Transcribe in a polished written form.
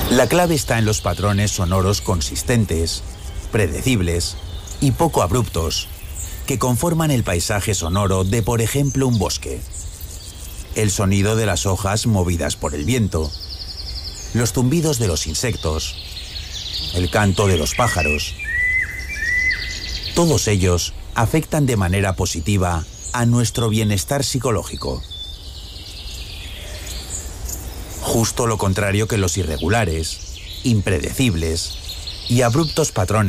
La clave está en los patrones sonoros consistentes, predecibles y poco abruptos, que conforman el paisaje sonoro de, por ejemplo, un bosque. El sonido de las hojas movidas por el viento, los zumbidos de los insectos, el canto de los pájaros. Todos ellos afectan de manera positiva a nuestro bienestar psicológico. Justo lo contrario que los irregulares, impredecibles y abruptos patrones